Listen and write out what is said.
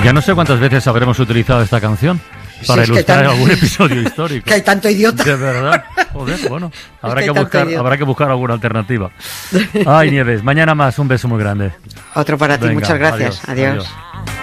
Ya no sé cuántas veces habremos utilizado esta canción para ilustrar algún episodio histórico. Que hay tanto idiota. De verdad. Joder, bueno, habrá que buscar alguna alternativa. Ay, Nieves, mañana más, un beso muy grande. Otro para ti, Venga, muchas gracias. Adiós.